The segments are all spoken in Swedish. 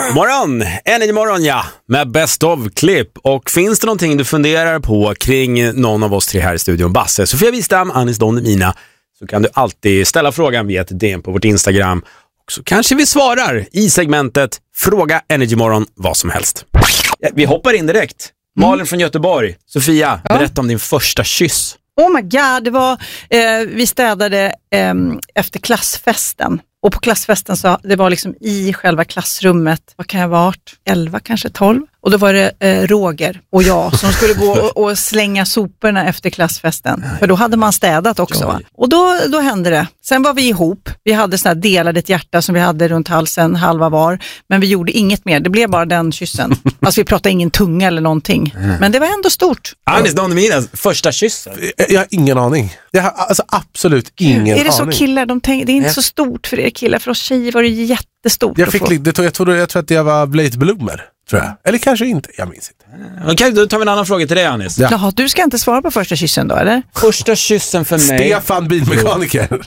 Morgon, Energy Morgon, ja, med Best of-klipp. Och finns det någonting du funderar på kring någon av oss tre här i studion, Basse, Sofia Wistam, Anis Don Demina, så kan du alltid ställa frågan via ett DM på vårt Instagram. Och så kanske vi svarar i segmentet Fråga Energy Morgon vad som helst. Vi hoppar in direkt. Malin från Göteborg. Sofia, berätta om din första kyss. Oh my god, det var, vi städade efter klassfesten. Och på klassfesten så det var liksom i själva klassrummet, vad kan jag ha varit? 11, kanske 12. Och då var det Roger och jag som skulle gå och slänga soporna efter klassfesten. För då hade man städat också. Va? Och då hände det. Sen var vi ihop. Vi hade sån här delade ett hjärta som vi hade runt halsen, halva var. Men vi gjorde inget mer. Det blev bara den kyssen. Alltså vi pratade ingen tunga eller någonting. Men det var ändå stort. Anis Don Demina, första kyssen. Jag har ingen aning. Jag har alltså absolut ingen aning. Är det så killar? Det är inte så stort för er killar. För oss tjejer var det jättestort. Jag tror att jag var late bloomer. Tror jag. Eller kanske inte, jag minns inte. Okej, då tar vi en annan fråga till dig, Anis. Ja. Jaha, du ska inte svara på första kyssen då, eller? Första kyssen för mig. Stefan, bilmekaniker.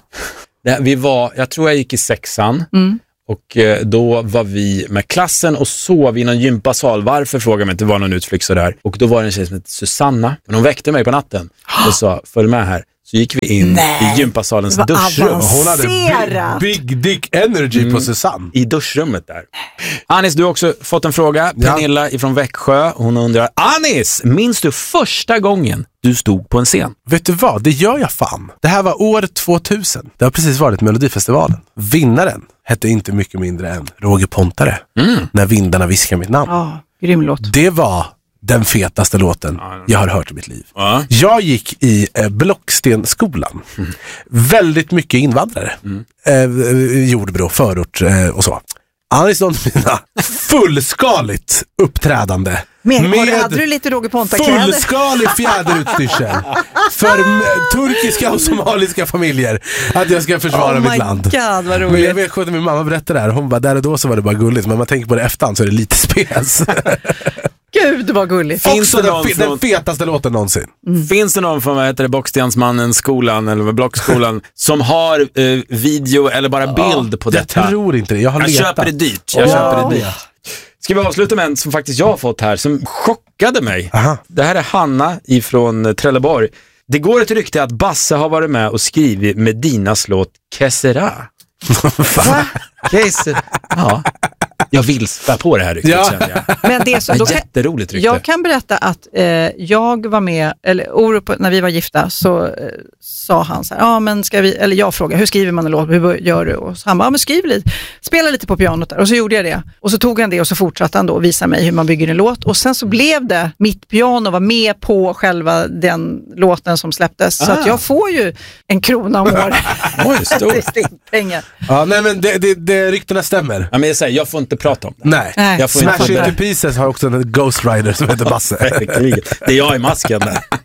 Jag tror jag gick i 6:an. Och då var vi med klassen och sov i någon gympasal. Varför frågar mig inte, det var någon utflykt sådär. Och då var det en tjej som hette Susanna. Men hon väckte mig på natten och sa, följ med här. Så gick vi in i gympasalens duschrum. Hon hade big dick energy på Susanne. I duschrummet där. Anis, du har också fått en fråga. Pernilla ifrån Växjö. Hon undrar, Anis, minns du första gången du stod på en scen? Vet du vad, det gör jag fan. Det här var år 2000. Det har precis varit Melodifestivalen. Vinnaren hette inte mycket mindre än Roger Pontare. När vindarna viskar mitt namn. Ja, grym låt. Det var den fetaste låten jag har hört i mitt liv. Jag gick i Blockstenskolan. Väldigt mycket invandrare. Jordbro, förort och så. Anis Don Demina, fullskaligt uppträdande. Hade du lite Roger Ponta-kläder? Fullskalig fjäderutstyrsel för turkiska och somaliska familjer. Att jag ska försvara mitt land. God, vad roligt. Men jag vet att min mamma berättade det här. Hon bara, där och då så var det bara gulligt. Men man tänker på det efterhand så är det lite spes. Gud, det var gulligt. Också den fetaste låten någonsin. Finns det någon från, vad heter det, Bockstensmannen-skolan eller Blockskolan som har video eller bara bild på detta? Jag tror inte det. Jag köper det dyrt. Ska vi avsluta med en som faktiskt jag har fått här som chockade mig. Det här är Hanna ifrån Trelleborg. Det går ett rykte att Basse har varit med och skrivit Medinas låt Kessera. Va? Kessera? Ja. Jag vill spä på det här ryktet, känner jag. Men det är så, jätteroligt rykte. Jag kan berätta att jag var med, eller Orup, när vi var gifta så sa han så här, men ska vi, eller jag frågade, hur skriver man en låt, hur gör du? Och så han bara, men skriv lite, spela lite på pianot där. Och så gjorde jag det. Och så tog han det och så fortsatte han då och visade mig hur man bygger en låt. Och sen så blev det, mitt piano var med på själva den låten som släpptes. Så att jag får ju en krona om året. Oj, stort. Det är pengar. Ja, nej men det ryktena stämmer. Ja, men jag säger, jag får inte prata om det. Nej. Smash Into Pieces har också en Ghost Rider som heter Basse. Det är jag i masken där.